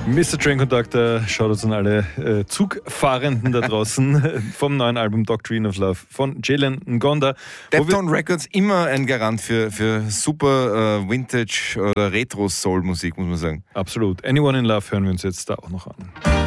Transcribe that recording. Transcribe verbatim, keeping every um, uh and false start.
Mister Train Conductor, schaut uns an alle äh, Zugfahrenden da draußen vom neuen Album Doctrine of Love von Jalen Ngonda. Deftones Records immer ein Garant für, für super äh, Vintage- oder Retro-Soul-Musik, muss man sagen. Absolut. Anyone in Love hören wir uns jetzt da auch noch an.